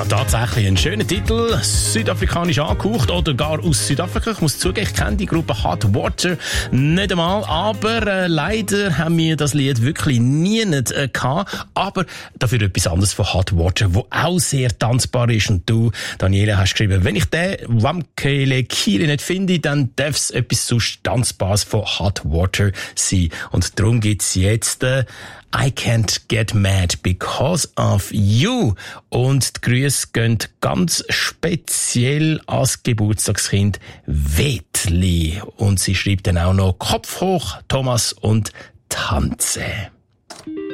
Ja, tatsächlich ein schöner Titel, südafrikanisch angehaucht oder gar aus Südafrika. Ich muss zugeben, ich kenne die Gruppe Hot Water nicht einmal, aber leider haben wir das Lied wirklich nie gehabt. Aber dafür etwas anderes von Hot Water, wo auch sehr tanzbar ist. Und du, Daniela, hast geschrieben, wenn ich den Wamkele Kiri nicht finde, dann darf es etwas sonst Tanzbares von Hot Water sein. Und darum gibt's jetzt I Can't Get Mad Because of You. Und die Grüße gehen ganz speziell als Geburtstagskind Wetli. Und sie schreibt dann auch noch Kopf hoch, Thomas und tanze.